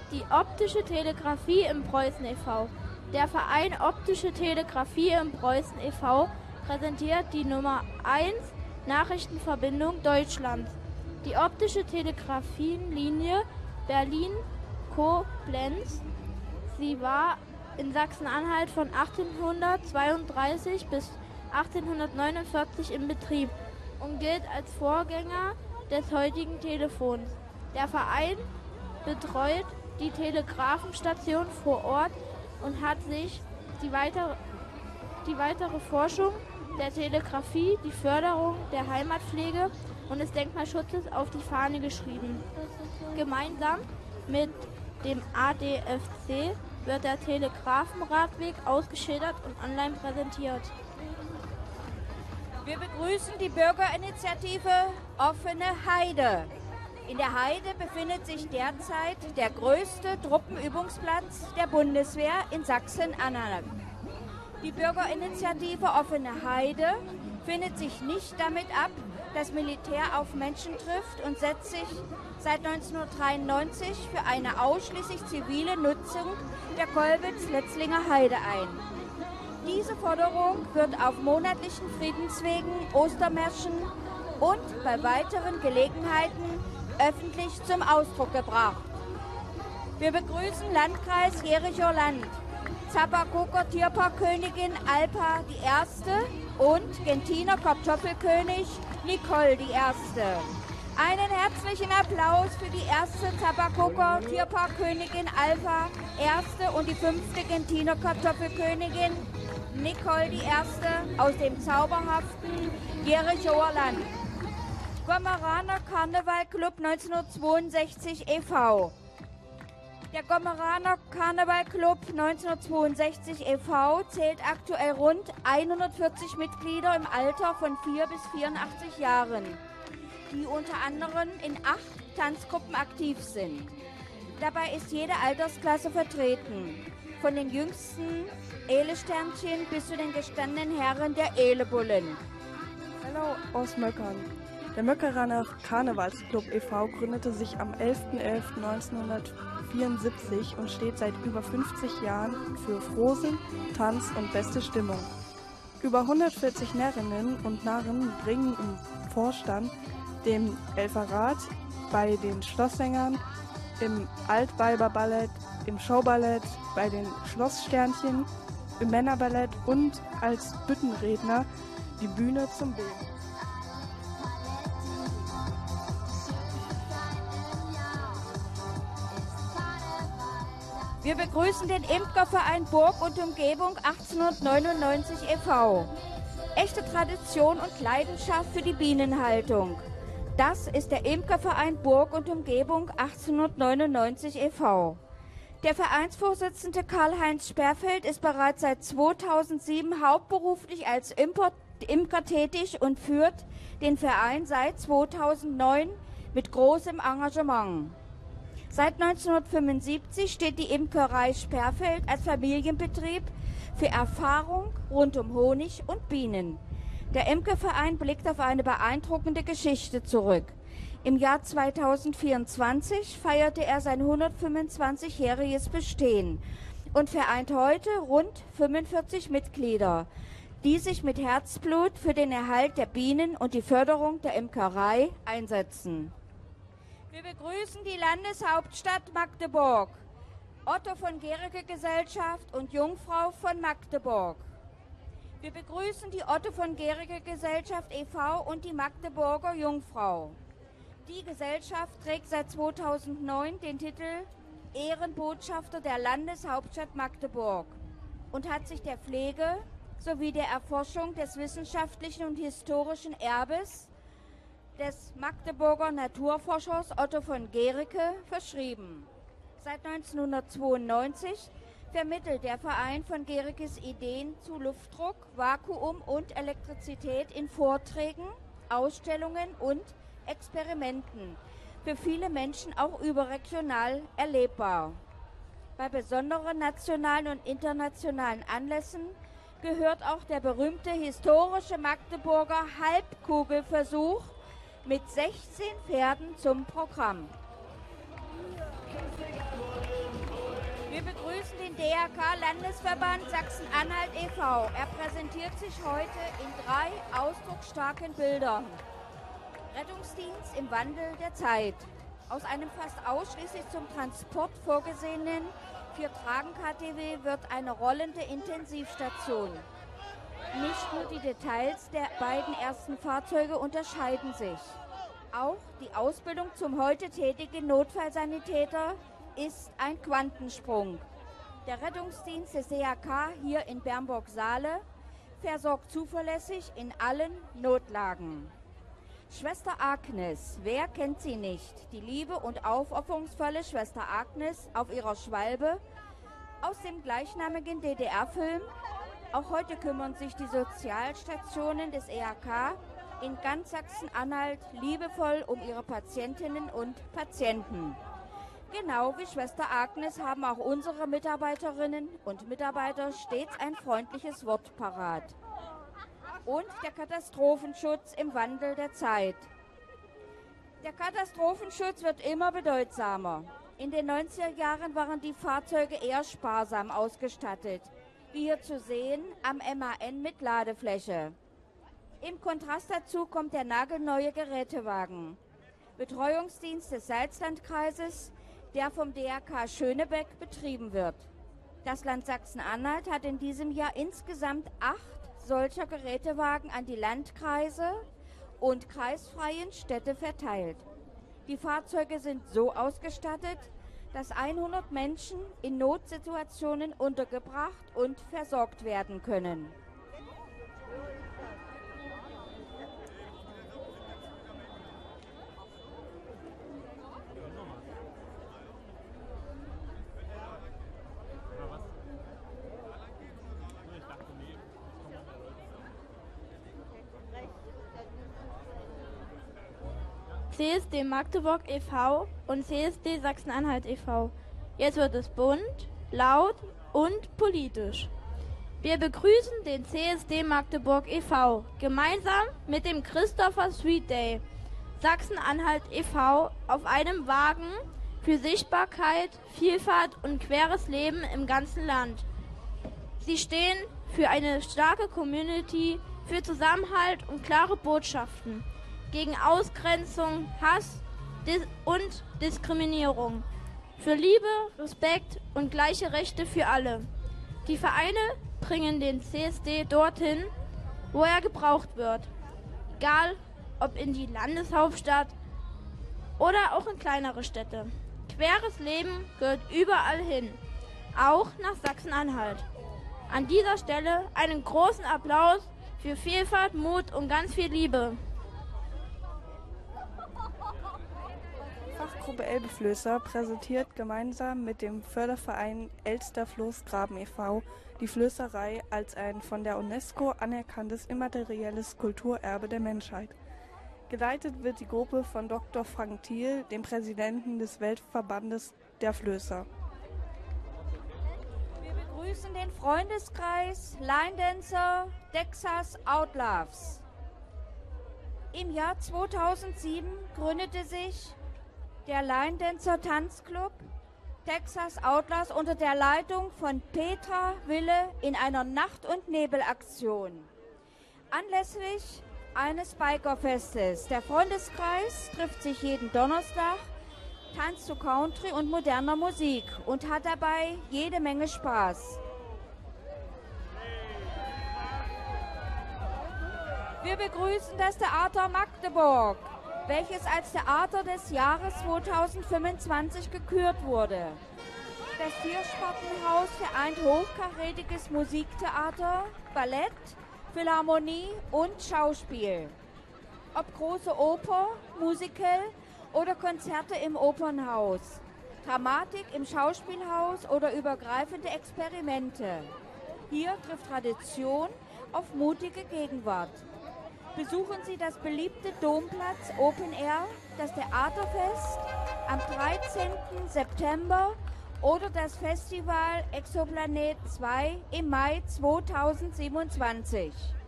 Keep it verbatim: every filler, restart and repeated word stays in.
Die optische Telegrafie im Preußen e V Der Verein Optische Telegrafie im Preußen e V präsentiert die Nummer eins Nachrichtenverbindung Deutschlands. Die optische Telegrafienlinie Berlin-Koblenz. Sie war in Sachsen-Anhalt von achtzehnhundertzweiunddreißig bis achtzehnhundertneunundvierzig in Betrieb und gilt als Vorgänger des heutigen Telefons. Der Verein betreut die Telegrafenstation vor Ort und hat sich die weitere, die weitere Forschung der Telegrafie, die Förderung der Heimatpflege und des Denkmalschutzes auf die Fahne geschrieben. Gemeinsam mit dem A D F C wird der Telegrafenradweg ausgeschildert und online präsentiert. Wir begrüßen die Bürgerinitiative Offene Heide. In der Heide befindet sich derzeit der größte Truppenübungsplatz der Bundeswehr in Sachsen-Anhalt. Die Bürgerinitiative Offene Heide findet sich nicht damit ab, das Militär auf Menschen trifft und setzt sich seit neunzehnhundertdreiundneunzig für eine ausschließlich zivile Nutzung der Kollwitz-Letzlinger Heide ein. Diese Forderung wird auf monatlichen Friedenswegen, Ostermärschen und bei weiteren Gelegenheiten öffentlich zum Ausdruck gebracht. Wir begrüßen Landkreis Jerichow-Land, Zapakoker Tierparkkönigin Alpa die Erste und Gentiner Kartoffelkönig Nicole die Erste. Einen herzlichen Applaus für die erste Zapakoker Tierparkkönigin Alpa Erste und die fünfte Gentiner Kartoffelkönigin Nicole die Erste aus dem zauberhaften Jerichower Land. Gommeraner Karnevalclub neunzehnhundertzweiundsechzig e V Der Gommeraner Karnevalclub neunzehnhundertzweiundsechzig e V zählt aktuell rund hundertvierzig Mitglieder im Alter von vier bis vierundachtzig Jahren, die unter anderem in acht Tanzgruppen aktiv sind. Dabei ist jede Altersklasse vertreten, von den jüngsten Ehle-Sternchen bis zu den gestandenen Herren der Ehle-Bullen. Hallo aus Möckern. Der Möckeraner Karnevalsclub e V gründete sich am elfter elfter neunzehnhundertvierundsiebzig und steht seit über fünfzig Jahren für Frohsinn, Tanz und beste Stimmung. Über hundertvierzig Närrinnen und Narren bringen im Vorstand, dem Elferrat, bei den Schlosssängern, im Altweiberballett, im Showballett, bei den Schlosssternchen, im Männerballett und als Büttenredner die Bühne zum Bild. Wir begrüßen den Imkerverein Burg und Umgebung achtzehnhundertneunundneunzig e V Echte Tradition und Leidenschaft für die Bienenhaltung. Das ist der Imkerverein Burg und Umgebung achtzehnhundertneunundneunzig e V Der Vereinsvorsitzende Karl-Heinz Sperfeld ist bereits seit zweitausendsieben hauptberuflich als Imker, Imker tätig und führt den Verein seit zweitausendneun mit großem Engagement. Seit neunzehnhundertfünfundsiebzig steht die Imkerei Sperfeld als Familienbetrieb für Erfahrung rund um Honig und Bienen. Der Imkerverein blickt auf eine beeindruckende Geschichte zurück. Im Jahr zweitausendvierundzwanzig feierte er sein hundertfünfundzwanzigjähriges Bestehen und vereint heute rund fünfundvierzig Mitglieder, die sich mit Herzblut für den Erhalt der Bienen und die Förderung der Imkerei einsetzen. Wir begrüßen die Landeshauptstadt Magdeburg, Otto von Guericke Gesellschaft und Jungfrau von Magdeburg. Wir begrüßen die Otto von Guericke Gesellschaft e V und die Magdeburger Jungfrau. Die Gesellschaft trägt seit zweitausendneun den Titel Ehrenbotschafter der Landeshauptstadt Magdeburg und hat sich der Pflege sowie der Erforschung des wissenschaftlichen und historischen Erbes des Magdeburger Naturforschers Otto von Guericke verschrieben. Seit neunzehnhundertzweiundneunzig vermittelt der Verein von Guerickes Ideen zu Luftdruck, Vakuum und Elektrizität in Vorträgen, Ausstellungen und Experimenten, für viele Menschen auch überregional erlebbar. Bei besonderen nationalen und internationalen Anlässen gehört auch der berühmte historische Magdeburger Halbkugelversuch mit sechzehn Pferden zum Programm. Wir begrüßen den D R K-Landesverband Sachsen-Anhalt e V Er präsentiert sich heute in drei ausdrucksstarken Bildern. Rettungsdienst im Wandel der Zeit. Aus einem fast ausschließlich zum Transport vorgesehenen Vier-Tragen-K T W wird eine rollende Intensivstation. Nicht nur die Details der beiden ersten Fahrzeuge unterscheiden sich. Auch die Ausbildung zum heute tätigen Notfallsanitäter ist ein Quantensprung. Der Rettungsdienst des D R K hier in Bernburg-Saale versorgt zuverlässig in allen Notlagen. Schwester Agnes, wer kennt sie nicht? Die liebe und aufopferungsvolle Schwester Agnes auf ihrer Schwalbe aus dem gleichnamigen D D R-Film. Auch heute kümmern sich die Sozialstationen des E R K in ganz Sachsen-Anhalt liebevoll um ihre Patientinnen und Patienten. Genau wie Schwester Agnes haben auch unsere Mitarbeiterinnen und Mitarbeiter stets ein freundliches Wort parat. Und der Katastrophenschutz im Wandel der Zeit. Der Katastrophenschutz wird immer bedeutsamer. In den neunziger Jahren waren die Fahrzeuge eher sparsam ausgestattet, wie hier zu sehen am M A N mit Ladefläche. Im Kontrast dazu kommt der nagelneue Gerätewagen. Betreuungsdienst des Salzlandkreises, der vom D R K Schönebeck betrieben wird. Das Land Sachsen-Anhalt hat in diesem Jahr insgesamt acht solcher Gerätewagen an die Landkreise und kreisfreien Städte verteilt. Die Fahrzeuge sind so ausgestattet, dass hundert Menschen in Notsituationen untergebracht und versorgt werden können. C S D Magdeburg e V und C S D Sachsen-Anhalt e V Jetzt wird es bunt, laut und politisch. Wir begrüßen den C S D Magdeburg e V gemeinsam mit dem Christopher Street Day Sachsen-Anhalt e V auf einem Wagen für Sichtbarkeit, Vielfalt und queres Leben im ganzen Land. Sie stehen für eine starke Community, für Zusammenhalt und klare Botschaften gegen Ausgrenzung, Hass dis- und Diskriminierung, für Liebe, Respekt und gleiche Rechte für alle. Die Vereine bringen den C S D dorthin, wo er gebraucht wird, egal ob in die Landeshauptstadt oder auch in kleinere Städte. Queres Leben gehört überall hin, auch nach Sachsen-Anhalt. An dieser Stelle einen großen Applaus für Vielfalt, Mut und ganz viel Liebe. Fachgruppe Elbeflößer präsentiert gemeinsam mit dem Förderverein Elsterfloßgraben e V die Flößerei als ein von der UNESCO anerkanntes immaterielles Kulturerbe der Menschheit. Geleitet wird die Gruppe von Doktor Frank Thiel, dem Präsidenten des Weltverbandes der Flößer. Wir begrüßen den Freundeskreis Line Dancer Texas Outlaws. Im Jahr zweitausendsieben gründete sich der Line Dancer Tanzclub Texas Outlaws unter der Leitung von Petra Wille in einer Nacht- und Nebelaktion. Anlässlich eines Bikerfestes. Der Freundeskreis trifft sich jeden Donnerstag, tanzt zu Country und moderner Musik und hat dabei jede Menge Spaß. Wir begrüßen das Theater Magdeburg, welches als Theater des Jahres zweitausendfünfundzwanzig gekürt wurde. Das Vierspartenhaus vereint hochkarätiges Musiktheater, Ballett, Philharmonie und Schauspiel. Ob große Oper, Musical oder Konzerte im Opernhaus, Dramatik im Schauspielhaus oder übergreifende Experimente. Hier trifft Tradition auf mutige Gegenwart. Besuchen Sie das beliebte Domplatz Open Air, das Theaterfest am dreizehnten September oder das Festival Exoplanet zwei im Mai zweitausendsiebenundzwanzig.